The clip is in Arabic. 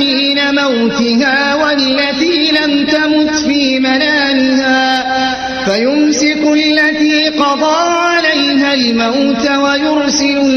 حين موتها والتي لم تمت في منامها فيمسك التي قضى عليها الموت ويرسل